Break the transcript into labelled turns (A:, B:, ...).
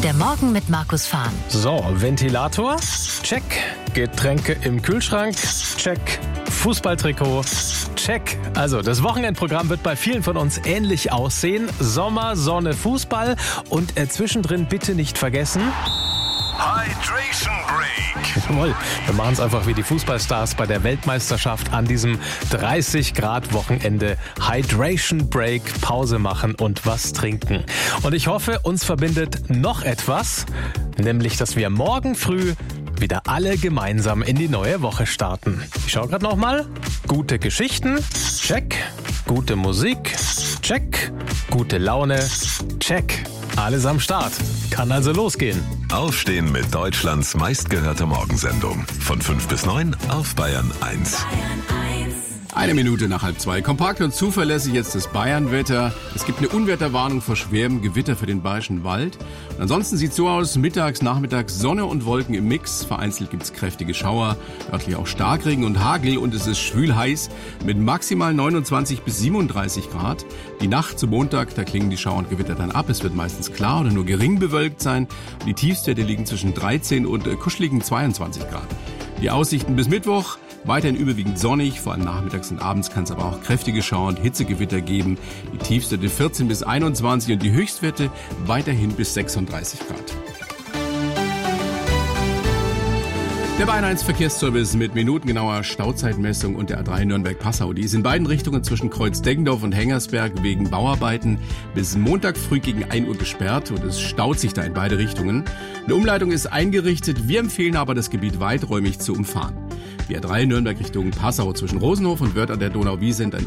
A: Der Morgen mit Markus Fahn.
B: So, Ventilator, check. Getränke im Kühlschrank, check. Fußballtrikot, check. Also, das Wochenendprogramm wird bei vielen von uns ähnlich aussehen. Sommer, Sonne, Fußball und zwischendrin bitte nicht vergessen...
C: Hydration Break.
B: Jawohl, wir machen es einfach wie die Fußballstars bei der Weltmeisterschaft an diesem 30-Grad-Wochenende. Hydration Break, Pause machen und was trinken. Und ich hoffe, uns verbindet noch etwas, nämlich, dass wir morgen früh wieder alle gemeinsam in die neue Woche starten. Ich schaue gerade nochmal. Gute Geschichten, check. Gute Musik, check. Gute Laune, check. Alles am Start. Kann also losgehen.
C: Aufstehen mit Deutschlands meistgehörter Morgensendung. Von 5 bis 9 auf Bayern 1.
D: Eine Minute nach 1:30. Kompakt und zuverlässig jetzt das Bayern-Wetter. Es gibt eine Unwetterwarnung vor schwerem Gewitter für den Bayerischen Wald. Und ansonsten sieht es so aus, mittags, nachmittags Sonne und Wolken im Mix. Vereinzelt gibt es kräftige Schauer, örtlich auch Starkregen und Hagel und es ist schwül heiß mit maximal 29 bis 37 Grad. Die Nacht zum Montag, da klingen die Schauer und Gewitter dann ab. Es wird meistens klar oder nur gering bewölkt sein. Die Tiefstwerte liegen zwischen 13 und kuscheligen 22 Grad. Die Aussichten bis Mittwoch: weiterhin überwiegend sonnig, vor allem nachmittags und abends kann es aber auch kräftige Schauer und Hitzegewitter geben. Die Tiefstwerte 14 bis 21 und die Höchstwerte weiterhin bis 36 Grad. Der Bayern 1 Verkehrsservice mit minutengenauer Stauzeitmessung und der A3 Nürnberg-Passau. Die ist in beiden Richtungen zwischen Kreuz-Deggendorf und Hengersberg wegen Bauarbeiten bis Montag früh gegen 1 Uhr gesperrt und es staut sich da in beide Richtungen. Eine Umleitung ist eingerichtet, wir empfehlen aber, das Gebiet weiträumig zu umfahren. Die A3 Nürnberg Richtung Passau zwischen Rosenhof und Wörth an der Donau-Wiesent ein